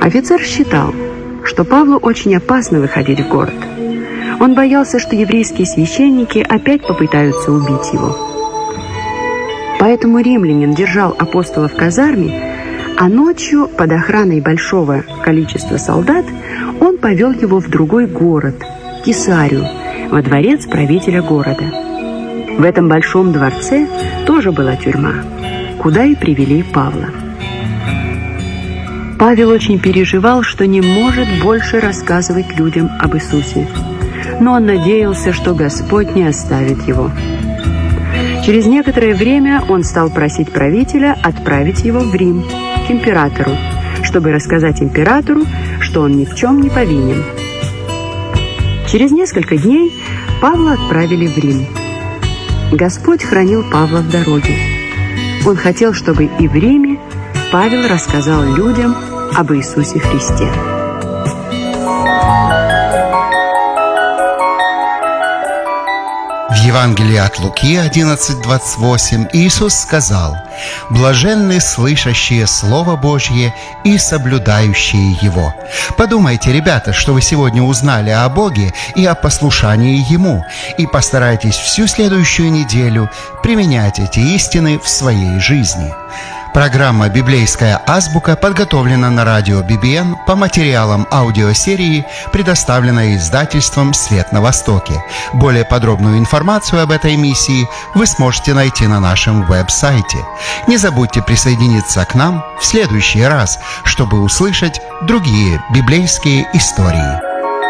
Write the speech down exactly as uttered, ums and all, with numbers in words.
Офицер считал, что Павлу очень опасно выходить в город. Он боялся, что еврейские священники опять попытаются убить его. Поэтому римлянин держал апостола в казарме, а ночью под охраной большого количества солдат он повел его в другой город, Кесарию, во дворец правителя города. В этом большом дворце тоже была тюрьма, куда и привели Павла. Павел очень переживал, что не может больше рассказывать людям об Иисусе, но он надеялся, что Господь не оставит его. Через некоторое время он стал просить правителя отправить его в Рим, к императору, чтобы рассказать императору, что он ни в чем не повинен. Через несколько дней Павла отправили в Рим. Господь хранил Павла в дороге. Он хотел, чтобы и в Риме Павел рассказал людям об Иисусе Христе. В Евангелии от Луки одиннадцать двадцать восемь Иисус сказал: «Блаженны слышащие Слово Божье и соблюдающие его». Подумайте, ребята, что вы сегодня узнали о Боге и о послушании Ему, и постарайтесь всю следующую неделю применять эти истины в своей жизни. Программа «Библейская азбука» подготовлена на радио би би эн по материалам аудиосерии, предоставленной издательством «Свет на Востоке». Более подробную информацию об этой миссии вы сможете найти на нашем веб-сайте. Не забудьте присоединиться к нам в следующий раз, чтобы услышать другие библейские истории.